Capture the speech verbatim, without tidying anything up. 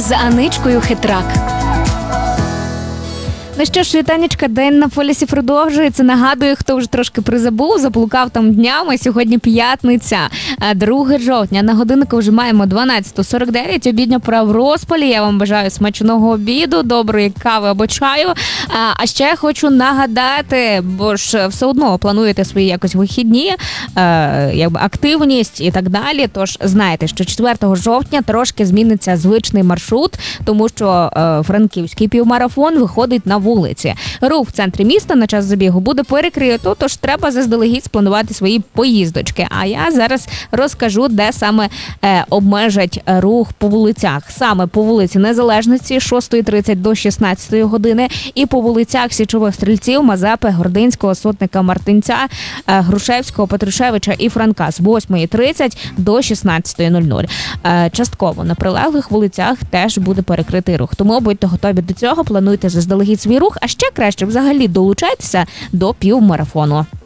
з Аничкою Хитрак. Ну що ж, вітанечка, день на полісі продовжується. Нагадую, хто вже трошки призабув, заблукав там днями. Сьогодні п'ятниця, друге жовтня. На годиннику вже маємо дванадцята сорок дев'ять. Обідня пора в розпалі. Я вам бажаю смачного обіду, доброї кави або чаю. А ще хочу нагадати, бо ж все одно плануєте свої якось вихідні, якби активність і так далі. Тож знаєте, що четвертого жовтня трошки зміниться звичний маршрут, тому що франківський півмарафон виходить на вулиці. Рух в центрі міста на час забігу буде перекрито, тож треба заздалегідь спланувати свої поїздочки. А я зараз розкажу, де саме е, обмежать рух по вулицях. Саме по вулиці Незалежності з шостої тридцять до шістнадцятої години і по вулицях Січових Стрільців, Мазепи, Гординського, Сотника, Мартинця, е, Грушевського, Петрушевича і Франка з восьмої тридцять до шістнадцятої нуль нуль. Е, частково на прилеглих вулицях теж буде перекритий рух. Тому будьте готові до цього, плануйте заздалегідь свій рух, а ще краще взагалі долучайтеся до півмарафону.